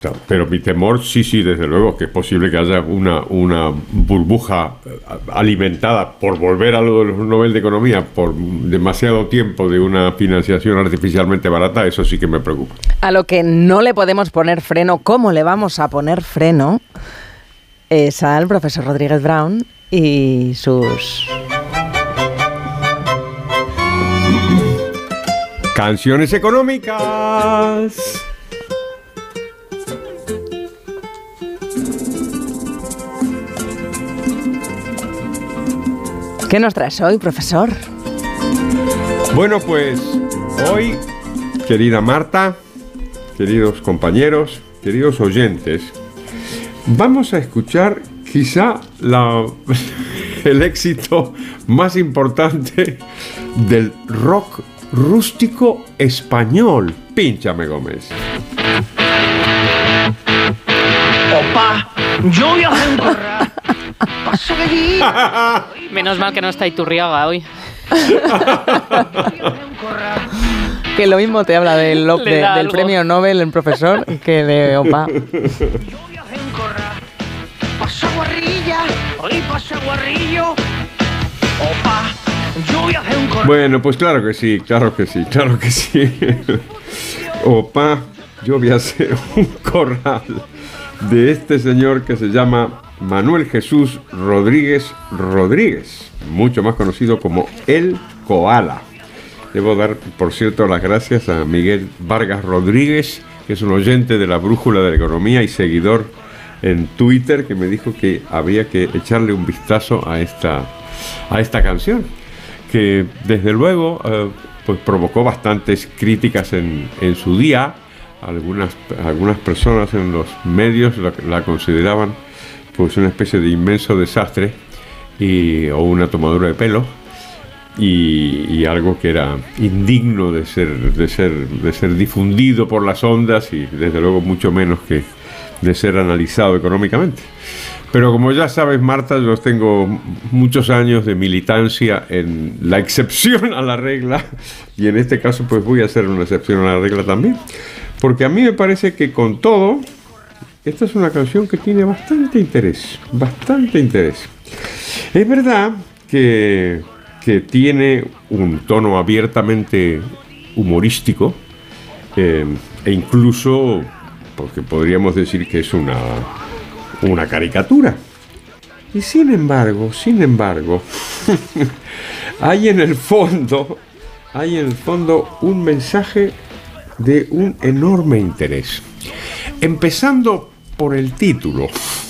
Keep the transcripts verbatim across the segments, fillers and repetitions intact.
Pero mi temor, sí, sí, desde luego, que es posible que haya una, una burbuja alimentada por volver a lo de los Nobel de Economía por demasiado tiempo de una financiación artificialmente barata. Eso sí que me preocupa. A lo que no le podemos poner freno, ¿cómo le vamos a poner freno? Es al profesor Rodríguez Brown y sus... canciones económicas. ¿Qué nos traes hoy, profesor? Bueno, pues hoy, querida Marta, queridos compañeros, queridos oyentes, vamos a escuchar quizá la, el éxito más importante del rock rústico español. Pínchame, Gómez. Opa, yo voy a hacer un corral. Paso de allí. Menos mal que no está Iturriaga hoy. Que lo mismo te habla del, de, del algo. premio Nobel el profesor que de Opa. Yo voy a hacer un corral. Paso guarrilla, hoy paso guarrillo. Opa, yo voy a hacer un corral. Bueno, pues claro que sí, claro que sí, claro que sí. Opa, yo voy a hacer un corral de este señor que se llama Manuel Jesús Rodríguez Rodríguez, mucho más conocido como El Koala. Debo dar, por cierto, las gracias a Miguel Vargas Rodríguez, que es un oyente de la Brújula de la Economía y seguidor en Twitter, que me dijo que había que echarle un vistazo a esta, a esta canción, que desde luego eh, pues provocó bastantes críticas en, en su día. Algunas, algunas personas en los medios la, la consideraban pues una especie de inmenso desastre y, o una tomadura de pelo y, y algo que era indigno de ser, de ser, de ser difundido por las ondas y desde luego mucho menos que de ser analizado económicamente. Pero como ya sabes, Marta, yo tengo muchos años de militancia en la excepción a la regla y en este caso pues voy a hacer una excepción a la regla también, porque a mí me parece que con todo esta es una canción que tiene bastante interés, bastante interés. Es verdad que, que tiene un tono abiertamente humorístico eh, e incluso, porque podríamos decir que es una, una caricatura. Y sin embargo, sin embargo, hay en el fondo, hay en el fondo un mensaje de un enorme interés. Empezando por el título.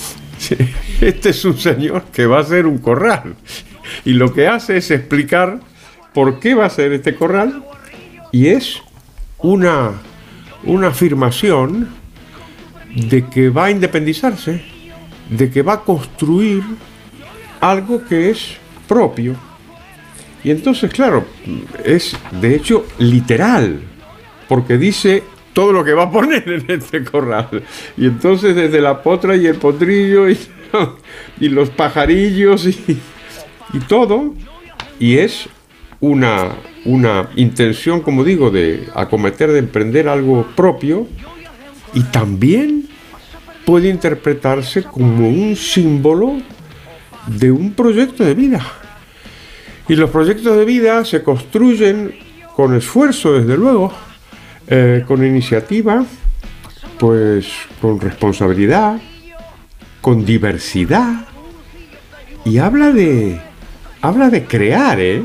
Este es un señor que va a hacer un corral y lo que hace es explicar por qué va a hacer este corral y es una, una afirmación de que va a independizarse, de que va a construir algo que es propio. Y entonces, claro, es de hecho literal, porque dice todo lo que va a poner en este corral. Y entonces desde la potra y el potrillo y, y los pajarillos y, y todo. Y es una, una intención, como digo, de acometer, de emprender algo propio. Y también puede interpretarse como un símbolo de un proyecto de vida. Y los proyectos de vida se construyen con esfuerzo, desde luego. Eh, con iniciativa, pues con responsabilidad, con diversidad y habla de habla de crear, ¿eh?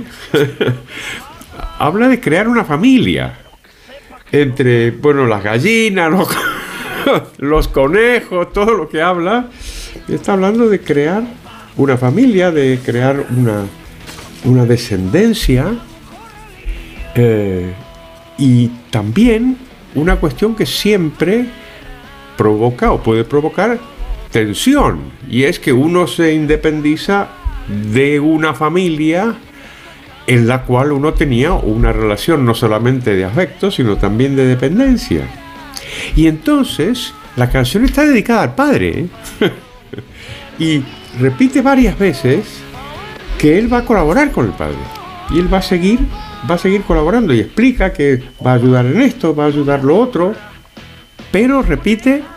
Habla de crear una familia entre, bueno, las gallinas, los, los conejos, todo lo que habla, está hablando de crear una familia, de crear una una descendencia. Eh, Y también una cuestión que siempre provoca o puede provocar tensión, y es que uno se independiza de una familia en la cual uno tenía una relación no solamente de afecto, sino también de dependencia. Y entonces la canción está dedicada al padre, ¿eh? Y repite varias veces que él va a colaborar con el padre y él va a seguir va a seguir colaborando y explica que va a ayudar en esto, va a ayudar lo otro, pero repite